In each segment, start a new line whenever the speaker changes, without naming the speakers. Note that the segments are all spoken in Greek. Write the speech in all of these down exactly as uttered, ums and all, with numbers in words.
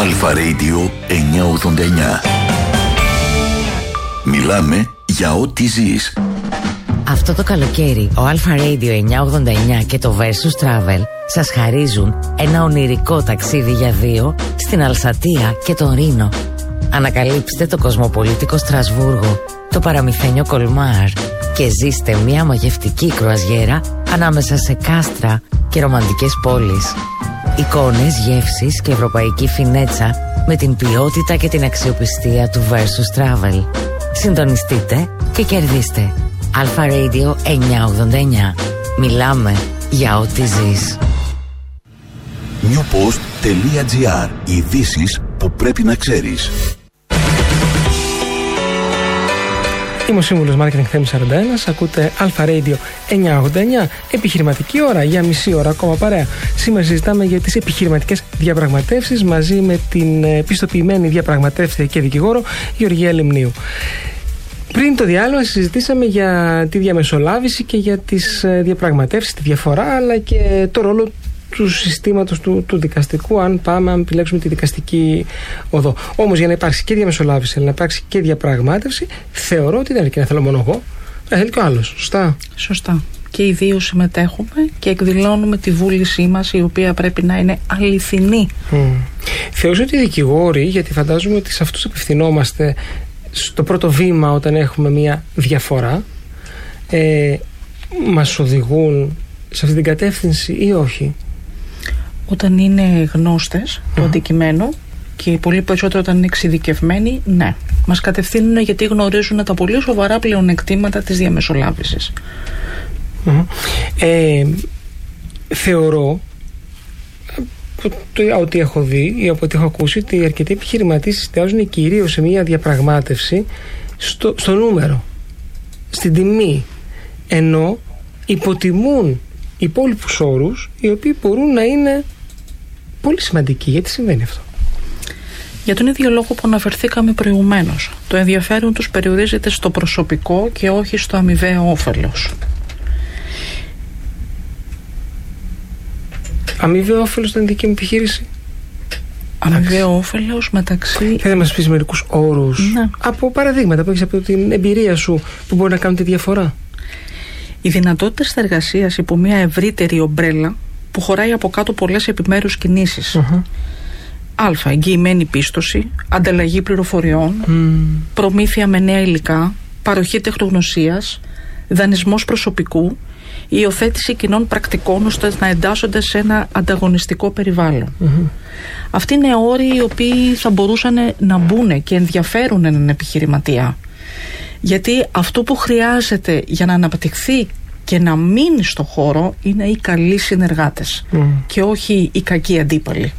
Αλφα Radio εννιακόσια ογδόντα εννιά. Μιλάμε για ό,τι ζεις.
Αυτό το καλοκαίρι ο Αλφα Radio εννιακόσια ογδόντα εννιά και το Versus Travel σας χαρίζουν ένα ονειρικό ταξίδι για δύο στην Αλσατία και τον Ρήνο. Ανακαλύψτε το κοσμοπολίτικο Στρασβούργο, το παραμυθένιο Κολμάρ και ζήστε μια μαγευτική κρουαζιέρα ανάμεσα σε κάστρα και ρομαντικές πόλεις. Εικόνες, γεύσεις και ευρωπαϊκή φινέτσα με την ποιότητα και την αξιοπιστία του Versus Travel. Συντονιστείτε και κερδίστε. Αλφα Radio εννιακόσια ογδόντα εννιά. Μιλάμε για ό,τι ζεις.
newpost.gr. Ειδήσεις που πρέπει να ξέρεις.
Είμαι ο σύμβουλος Marketing Θέμης σαράντα ένα. Ακούτε Αλφα Radio εννιακόσια ογδόντα εννιά. Επιχειρηματική ώρα για μισή ώρα ακόμα παρέα. Σήμερα συζητάμε για τις επιχειρηματικές διαπραγματεύσεις μαζί με την πιστοποιημένη διαπραγματεύτρια και δικηγόρο Γεωργία Λιμνίου. Πριν το διάλογο συζητήσαμε για τη διαμεσολάβηση και για τις διαπραγματεύσεις, τη διαφορά, αλλά και το ρόλο του συστήματος του, του δικαστικού, αν πάμε, αν επιλέξουμε τη δικαστική οδό. Όμως για να υπάρξει και διαμεσολάβηση, αλλά να υπάρξει και διαπραγμάτευση, θεωρώ ότι δεν αρκεί να θέλω μόνο εγώ, να θέλει και ο άλλος. Σωστά.
Σωστά. Και οι δύο συμμετέχουμε και εκδηλώνουμε τη βούλησή μας, η οποία πρέπει να είναι αληθινή.
Mm. Θεωρώ ότι οι δικηγόροι, γιατί φαντάζομαι ότι σε αυτούς απευθυνόμαστε στο πρώτο βήμα όταν έχουμε μια διαφορά, ε, μας οδηγούν σε αυτή την κατεύθυνση ή όχι?
Όταν είναι γνώστες mm. του αντικειμένου και πολύ περισσότερο όταν είναι εξειδικευμένοι, ναι. Μας κατευθύνουν γιατί γνωρίζουν τα πολύ σοβαρά πλεονεκτήματα της διαμεσολάβησης.
Mm. Ε, θεωρώ ότι έχω δει ή από ό,τι έχω ακούσει ότι αρκετοί επιχειρηματίες εστιάζουν κυρίως σε μια διαπραγμάτευση στο, στο νούμερο, στην τιμή, ενώ υποτιμούν υπόλοιπους όρους οι οποίοι μπορούν να είναι πολύ σημαντικοί. Γιατί συμβαίνει αυτό?
Για τον ίδιο λόγο που αναφερθήκαμε προηγουμένως. Το ενδιαφέρον τους περιορίζεται στο προσωπικό και όχι στο αμοιβαίο όφελος.
Αμοιβαίο όφελος στην δική μου επιχείρηση.
Αμοιβαίο όφελος μεταξύ.
Θέλετε να μας πεις μερικούς όρους, ναι, από παραδείγματα που έχεις από την εμπειρία σου που μπορεί να κάνουν τη διαφορά?
Οι δυνατότητες εργασίας υπό μια ευρύτερη ομπρέλα που χωράει από κάτω πολλές επιμέρους κινήσεις. Uh-huh. Α. Εγγυημένη πίστοση, ανταλλαγή πληροφοριών, mm. προμήθεια με νέα υλικά, παροχή τεχνογνωσίας, δανεισμός προσωπικού, υιοθέτηση κοινών πρακτικών ώστε να εντάσσονται σε ένα ανταγωνιστικό περιβάλλον. Mm-hmm. Αυτοί είναι όροι οι οποίοι θα μπορούσαν να μπουν και ενδιαφέρουν έναν επιχειρηματία. Γιατί αυτό που χρειάζεται για να αναπτυχθεί και να μείνει στο χώρο είναι οι καλοί συνεργάτες mm. και όχι οι κακοί αντίπαλοι.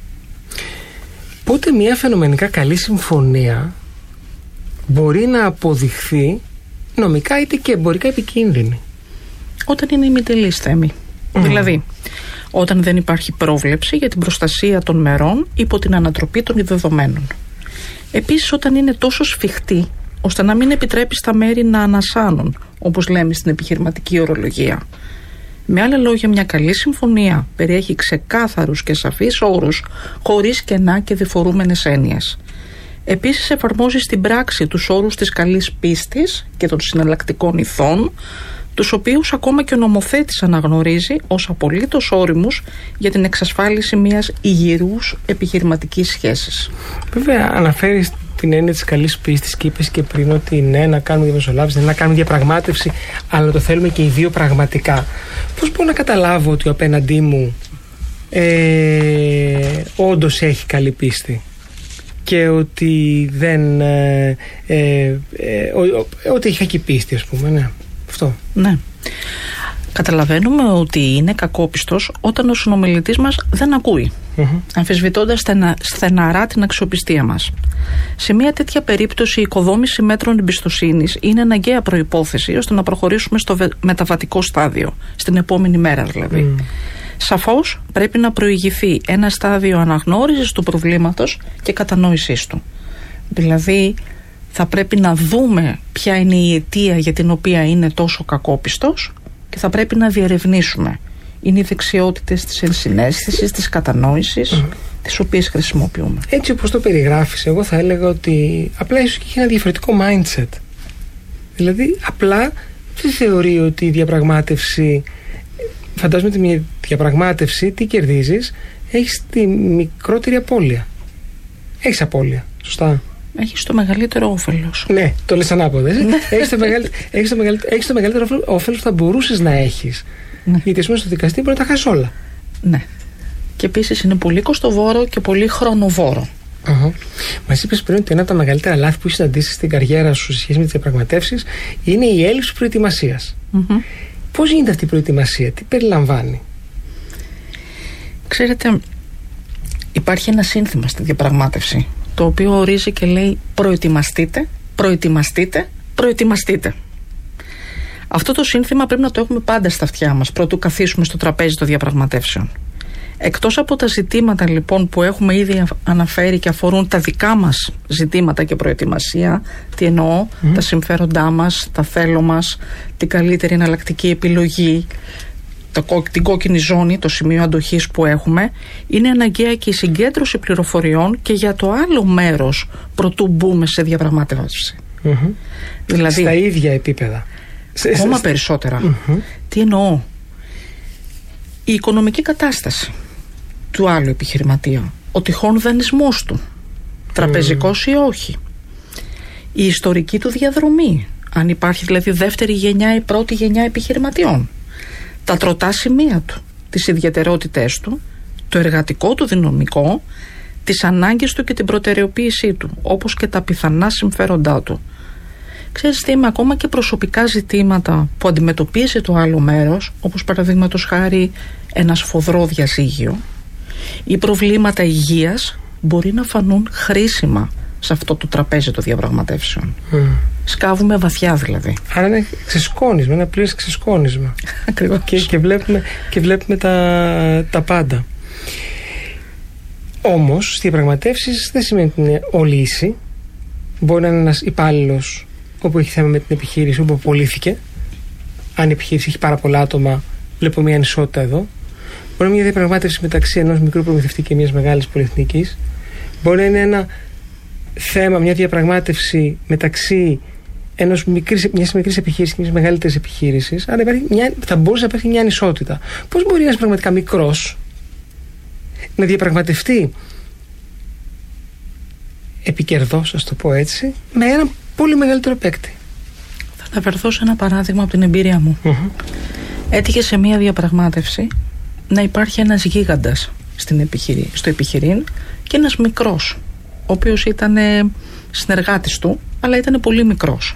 Πότε μια φαινομενικά καλή συμφωνία μπορεί να αποδειχθεί νομικά είτε και εμπορικά επικίνδυνη?
Όταν είναι ημιτελής, Θέμη. Mm. Δηλαδή, όταν δεν υπάρχει πρόβλεψη για την προστασία των μερών υπό την ανατροπή των δεδομένων. Επίσης, όταν είναι τόσο σφιχτή ώστε να μην επιτρέπει στα μέρη να ανασάνουν, όπως λέμε στην επιχειρηματική ορολογία. Με άλλα λόγια, μια καλή συμφωνία περιέχει ξεκάθαρους και σαφείς όρους, χωρίς κενά και διφορούμενες έννοιες. Επίσης, εφαρμόζει στην πράξη τους όρους της καλής πίστης και των συναλλακτικών ηθών, τους οποίους ακόμα και ο νομοθέτης αναγνωρίζει ως απολύτως όριμους για την εξασφάλιση μιας υγιηρούς επιχειρηματικής σχέσης.
Βέβαια, αναφέρεις την έννοια της καλής πίστης και είπες και πριν ότι ναι, να κάνουμε διαμεσολάβηση, ναι, να κάνουμε διαπραγμάτευση, αλλά το θέλουμε και οι δύο πραγματικά. Πώς μπορώ να καταλάβω ότι ο απέναντί μου ε, όντως έχει καλή πίστη και ότι δεν ε, ε, ε, ότι έχει κακή πίστη, ας πούμε, ναι, αυτό.
Ναι. Καταλαβαίνουμε ότι είναι κακόπιστος όταν ο συνομιλητής μας δεν ακούει, mm-hmm. αμφισβητώντας στενα, στεναρά την αξιοπιστία μας. Σε μια τέτοια περίπτωση η οικοδόμηση μέτρων εμπιστοσύνης είναι αναγκαία προϋπόθεση ώστε να προχωρήσουμε στο μεταβατικό στάδιο, στην επόμενη μέρα δηλαδή. Mm. Σαφώς πρέπει να προηγηθεί ένα στάδιο αναγνώρισης του προβλήματος και κατανόησής του. Δηλαδή θα πρέπει να δούμε ποια είναι η αιτία για την οποία είναι τόσο κακόπιστος και θα πρέπει να διερευνήσουμε. Είναι οι δεξιότητες της ενσυναίσθησης, της κατανόησης, mm. τις οποίες χρησιμοποιούμε.
Έτσι όπως το περιγράφεις, εγώ θα έλεγα ότι απλά ίσως και έχει ένα διαφορετικό mindset. Δηλαδή απλά δεν θεωρεί ότι η διαπραγμάτευση, φαντάζομαι ότι μια διαπραγμάτευση τι κερδίζεις, έχεις τη μικρότερη απώλεια. Έχεις απώλεια, σωστά?
Έχεις το μεγαλύτερο όφελος.
Ναι, το λες ανάποδα. Έχεις το, μεγαλύτερο, έχεις το, μεγαλύτερο, έχεις το μεγαλύτερο όφελος που θα μπορούσες να έχεις. Ναι. Γιατί ας πούμε στο δικαστή μπορεί να τα χάσεις όλα.
Ναι. Και επίσης είναι πολύ κοστοβόρο και πολύ χρονοβόρο.
Uh-huh. Μας είπες πριν ότι ένα από τα μεγαλύτερα λάθη που έχεις συναντήσει στην καριέρα σου σε σχέση με τις διαπραγματεύσεις είναι η έλλειψη προετοιμασίας. Mm-hmm. Πώς γίνεται αυτή η προετοιμασία, τι περιλαμβάνει?
Ξέρετε, υπάρχει ένα σύνθημα στη διαπραγμάτευση, το οποίο ορίζει και λέει προετοιμαστείτε, προετοιμαστείτε, προετοιμαστείτε. Αυτό το σύνθημα πρέπει να το έχουμε πάντα στα αυτιά μας πρωτού καθίσουμε στο τραπέζι των διαπραγματεύσεων. Εκτός από τα ζητήματα λοιπόν που έχουμε ήδη αναφέρει και αφορούν τα δικά μας ζητήματα και προετοιμασία, τι εννοώ, mm. τα συμφέροντά μας, τα θέλω μας, την καλύτερη εναλλακτική επιλογή, το, την κόκκινη ζώνη, το σημείο αντοχής που έχουμε, είναι αναγκαία και η συγκέντρωση πληροφοριών και για το άλλο μέρος προτού μπούμε σε διαπραγμάτευση. Mm-hmm. Δηλαδή,
στα ίδια επίπεδα.
Ακόμα περισσότερα. Mm-hmm. Τι εννοώ? Η οικονομική κατάσταση του άλλου επιχειρηματία, ο τυχόν δανεισμός του, τραπεζικός mm. ή όχι, η ιστορική του διαδρομή, αν υπάρχει δηλαδή δεύτερη γενιά ή πρώτη γενιά επιχειρηματιών, τα τροτά σημεία του, τις ιδιαιτερότητές του, το εργατικό του δυναμικό, τις ανάγκες του και την προτεραιοποίησή του, όπως και τα πιθανά συμφέροντά του. Ξέρεις τι, είμαι ακόμα και προσωπικά ζητήματα που αντιμετωπίζει το άλλο μέρος, όπως παραδείγματος χάρη ένα σφοδρό διαζύγιο ή προβλήματα υγείας, μπορεί να φανούν χρήσιμα σε αυτό το τραπέζι των διαπραγματεύσεων. Mm. Σκάβουμε βαθιά δηλαδή.
Άρα είναι ξεσκόνισμα, ένα πλήρες ξεσκόνισμα.
Ακριβώς.
Και, και βλέπουμε, και βλέπουμε τα, τα πάντα. Όμως, στις διαπραγματεύσεις δεν σημαίνει ότι είναι όλη ίση. Μπορεί να είναι ένας υπάλληλος όπου έχει θέμα με την επιχείρηση, όπου απολύθηκε. Αν η επιχείρηση έχει πάρα πολλά άτομα, βλέπω μια ανισότητα εδώ. Μπορεί να είναι μια διαπραγμάτευση μεταξύ ενός μικρού προμηθευτή και μιας μεγάλης πολυεθνικής. Μπορεί να είναι ένα θέμα, μια διαπραγμάτευση μεταξύ ενός μικρής, μιας μικρής επιχείρησης και μιας μεγαλύτερης επιχείρησης. Άρα υπάρχει μια, θα μπορούσε να υπάρχει μια ανισότητα. Πώς μπορεί ένας πραγματικά μικρός να διαπραγματευτεί επικερδώς, ας το πω έτσι, με ένα πολύ μεγαλύτερο παίκτη?
Θα αναφερθώ σε ένα παράδειγμα από την εμπειρία μου. Mm-hmm. Έτυχε σε μια διαπραγμάτευση να υπάρχει ένας γίγαντας στην επιχειρή, στο επιχειρήν και ένας μικρός, ο οποίος ήταν συνεργάτης του, αλλά ήταν πολύ μικρός.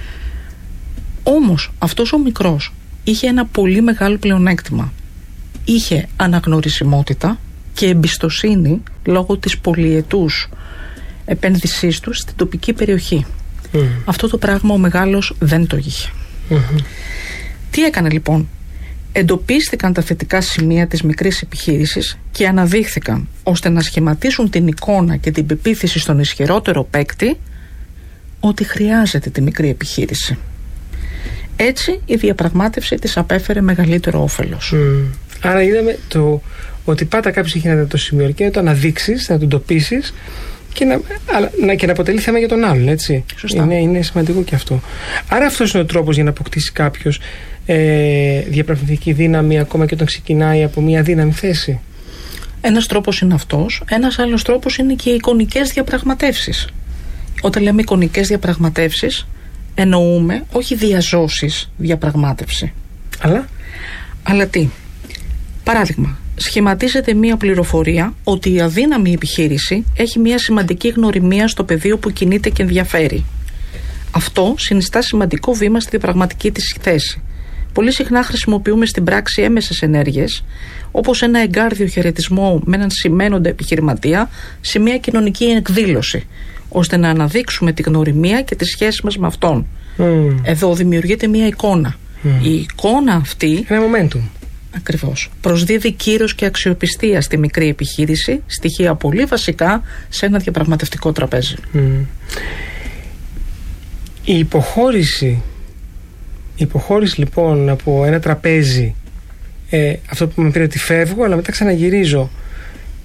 Όμως αυτός ο μικρός είχε ένα πολύ μεγάλο πλεονέκτημα. Είχε αναγνωρισιμότητα και εμπιστοσύνη λόγω της πολυετούς επένδυσής του στην τοπική περιοχή. Mm. Αυτό το πράγμα ο μεγάλος δεν το είχε. Mm-hmm. Τι έκανε λοιπόν? Εντοπίστηκαν τα θετικά σημεία της μικρής επιχείρησης και αναδείχθηκαν ώστε να σχηματίσουν την εικόνα και την πεποίθηση στον ισχυρότερο παίκτη ότι χρειάζεται τη μικρή επιχείρηση. Έτσι η διαπραγμάτευση της απέφερε μεγαλύτερο όφελος.
Mm. Άρα είδαμε το, ότι πάντα κάποιος έχει ένα το σημείο και να το αναδείξεις, να το εντοπίσεις και να, να, και να αποτελεί θέμα για τον άλλον, έτσι.
Σωστά.
Είναι, είναι σημαντικό και αυτό. Άρα αυτός είναι ο τρόπος για να αποκτήσει κάποιος ε, διαπραγματευτική δύναμη ακόμα και όταν ξεκινάει από μια δύναμη θέση.
Ένας τρόπος είναι αυτός. Ένας άλλος τρόπος είναι και οι εικονικές διαπραγματεύσεις. Όταν λέμε εικονικές διαπραγματεύσεις, εννοούμε όχι διαζώσεις διαπραγμάτευση.
Αλλά?
Αλλά τι? Παράδειγμα, σχηματίζεται μία πληροφορία ότι η αδύναμη επιχείρηση έχει μία σημαντική γνωριμία στο πεδίο που κινείται και ενδιαφέρει. Αυτό συνιστά σημαντικό βήμα στη διαπραγματική της θέση. Πολύ συχνά χρησιμοποιούμε στην πράξη έμεσες ενέργειες, όπως ένα εγκάρδιο χαιρετισμό με έναν σημαίνοντα επιχειρηματία σε μία κοινωνική εκδήλωση, ώστε να αναδείξουμε τη γνωριμία και τη σχέση μας με αυτόν. Mm. Εδώ δημιουργείται μία εικόνα. Mm. Η εικόνα αυτή...
Ένα momentum.
Ακριβώς. Προσδίδει κύρος και αξιοπιστία στη μικρή επιχείρηση, στοιχεία πολύ βασικά σε ένα διαπραγματευτικό τραπέζι.
Mm. Η υποχώρηση, η υποχώρηση λοιπόν από ένα τραπέζι, ε, αυτό που με πήρε ότι φεύγω, αλλά μετά ξαναγυρίζω,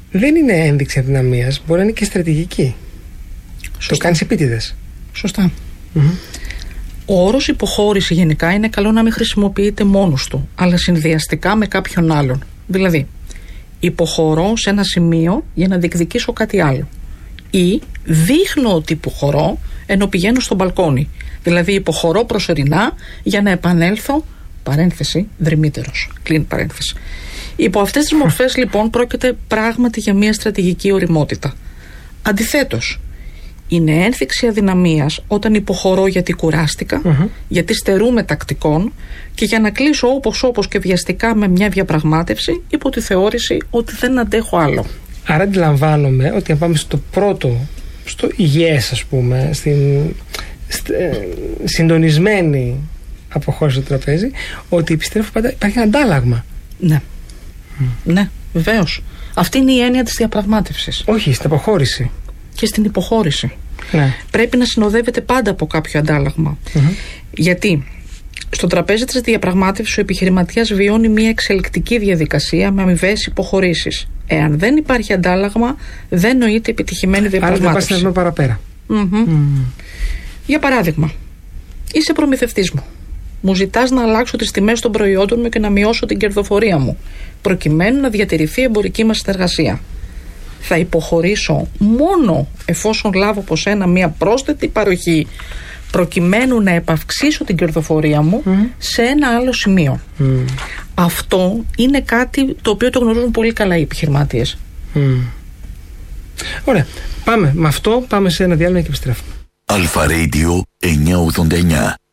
δεν είναι ένδειξη αδυναμίας, μπορεί να είναι και στρατηγική.
Σωστά.
Το κάνεις επίτηδες.
Σωστά.
Mm-hmm.
Ο όρος υποχώρηση γενικά είναι καλό να μην χρησιμοποιείται μόνος του, αλλά συνδυαστικά με κάποιον άλλον. Δηλαδή, υποχωρώ σε ένα σημείο για να διεκδικήσω κάτι άλλο. Ή δείχνω ότι υποχωρώ ενώ πηγαίνω στο μπαλκόνι. Δηλαδή, υποχωρώ προσωρινά για να επανέλθω, παρένθεση, δρυμύτερος. Κλείνει παρένθεση. Υπό αυτές τις μορφές, λοιπόν, πρόκειται πράγματι για μια στρατηγική ωριμότητα. Αντιθέτως, είναι ένδειξη αδυναμίας όταν υποχωρώ γιατί κουράστηκα, mm-hmm. γιατί στερούμε τακτικών και για να κλείσω όπως όπως και βιαστικά με μια διαπραγμάτευση υπό τη θεώρηση ότι δεν αντέχω άλλο.
Άρα αντιλαμβάνομαι ότι αν πάμε στο πρώτο, στο υγιές ας πούμε, στην st, ε, συντονισμένη αποχώρηση στο τραπέζι, ότι επιστρέφω πάντα, υπάρχει ένα αντάλλαγμα.
Ναι, mm. ναι, βεβαίως. Αυτή είναι η έννοια της διαπραγμάτευσης.
Όχι, στην αποχώρηση.
Και στην υποχώρηση.
Ναι.
Πρέπει να συνοδεύεται πάντα από κάποιο αντάλλαγμα. Mm-hmm. Γιατί στο τραπέζι της διαπραγμάτευσης ο επιχειρηματίας βιώνει μια εξελικτική διαδικασία με αμοιβαίες υποχωρήσεις. Εάν δεν υπάρχει αντάλλαγμα, δεν νοείται επιτυχημένη διαπραγμάτευση.
Άρα δεν πας να παραπέρα.
Mm-hmm. Mm. Για παράδειγμα, είσαι προμηθευτής μου. Μου ζητάς να αλλάξω τις τιμές των προϊόντων μου και να μειώσω την κερδοφορία μου, προκειμένου να διατηρηθεί η εμπορική μας συνεργασία. Θα υποχωρήσω μόνο εφόσον λάβω από σένα μια πρόσθετη παροχή, προκειμένου να επαυξήσω την κερδοφορία μου mm. σε ένα άλλο σημείο. Mm. Αυτό είναι κάτι το οποίο το γνωρίζουν πολύ καλά οι επιχειρηματίες.
Mm. Ωραία. Πάμε. Με αυτό πάμε σε ένα διάλειμμα και επιστρέφουμε.
Αλφα Radio εννιακόσια ογδόντα εννιά.